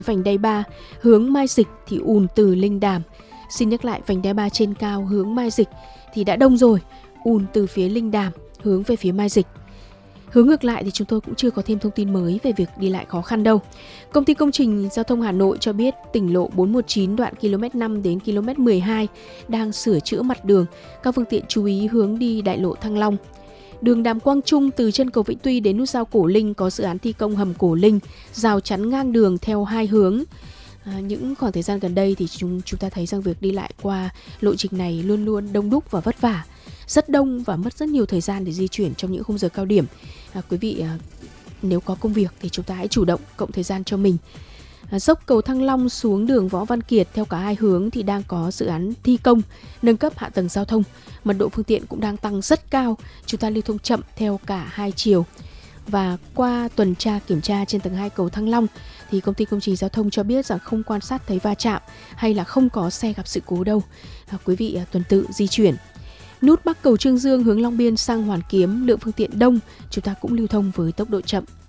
Vành đai 3 hướng Mai Dịch thì ùn từ Linh Đàm. Xin nhắc lại, vành đai 3 trên cao hướng Mai Dịch thì đã đông rồi, ùn từ phía Linh Đàm hướng về phía Mai Dịch. Hướng ngược lại thì chúng tôi cũng chưa có thêm thông tin mới về việc đi lại khó khăn đâu. Công ty Công trình Giao thông Hà Nội cho biết tỉnh lộ 419 đoạn km 5 đến km 12 đang sửa chữa mặt đường. Các phương tiện chú ý hướng đi đại lộ Thăng Long. Đường Đàm Quang Trung từ chân cầu Vĩnh Tuy đến nút giao Cổ Linh có dự án thi công hầm Cổ Linh, rào chắn ngang đường theo hai hướng. Những khoảng thời gian gần đây thì chúng ta thấy rằng việc đi lại qua lộ trình này luôn luôn đông đúc và vất vả, rất đông và mất rất nhiều thời gian để di chuyển trong những khung giờ cao điểm. Quý vị nếu có công việc thì chúng ta hãy chủ động cộng thời gian cho mình. Dốc cầu Thăng Long xuống đường Võ Văn Kiệt theo cả hai hướng thì đang có dự án thi công, nâng cấp hạ tầng giao thông. Mật độ phương tiện cũng đang tăng rất cao, chúng ta lưu thông chậm theo cả hai chiều. Và qua tuần tra kiểm tra trên tầng 2 cầu Thăng Long thì công ty Công trình Giao thông cho biết rằng không quan sát thấy va chạm hay là không có xe gặp sự cố đâu. Quý vị tuần tự di chuyển. Nút Bắc cầu Trương Dương hướng Long Biên sang Hoàn Kiếm, lượng phương tiện đông, chúng ta cũng lưu thông với tốc độ chậm.